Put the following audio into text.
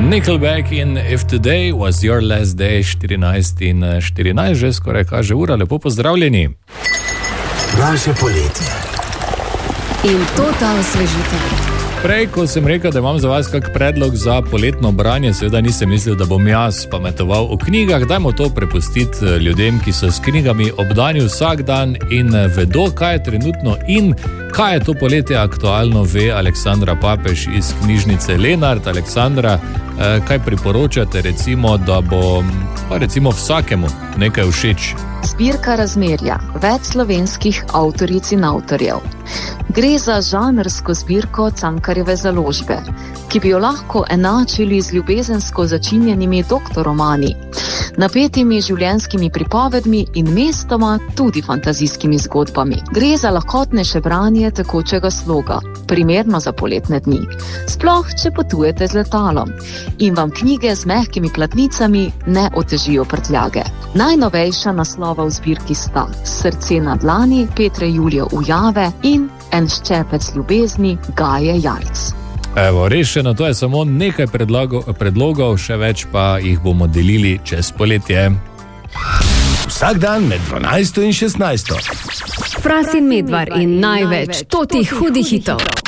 Nickelback in If Today Was Your Last Day, 14:14, že skoraj kaže ura, lepo pozdravljeni. Naše poletje. In to ta osvežitev. Prej, ko sem rekel, da imam za vas kak predlog za poletno branje, seveda nisem mislil, da bom jaz pametoval o knjigah. Dajmo to prepustiti ljudem, ki so s knjigami obdani vsak dan in vedo, kaj je trenutno in kaj je to poletje aktualno, ve Aleksandra Papež iz knjižnice Lenart. Aleksandra, kaj priporočate, recimo, da bo recimo vsakemu nekaj všeč? Zbirka razmerja, več slovenskih avtoric in avtorjev. Gre za žanrsko zbirko Cankarjeve založbe, ki bi jo lahko enačili z ljubezensko začinjenimi doktoromani, napetimi življenjskimi pripovedmi in mestoma tudi fantazijskimi zgodbami. Gre za lahkotnejše branje tekočega sloga, primerno za poletne dni, sploh če potujete z letalom in vam knjige z mehkimi platnicami ne otežijo prtljage. Najnovejša naslova v zbirki sta Srce na dlani Petre Julije Ujave in En ščepec ljubezni Gaje Jarc. Evo, rešeno, to je samo nekaj predlogov, še več pa jih bomo delili čez poletje. Vsak dan med 12 in 16. Fras in Medvar in največ totih hudih hitov.